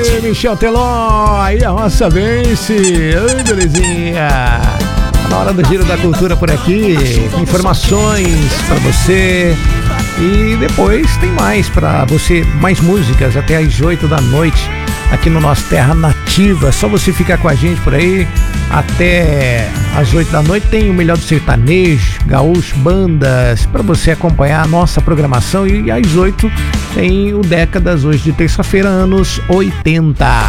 Michel Teló, aí a roça vence. Oi, belezinha. Na hora do Giro da Cultura por aqui, informações pra você. E depois tem mais pra você, mais músicas até às 8 da noite aqui no nosso Terra Nativa. Só você ficar com a gente por aí até às 8 da noite. Tem o melhor do sertanejo, gaúcho, bandas pra você acompanhar a nossa programação. E às 8 tem o Décadas, hoje de terça-feira, anos 80.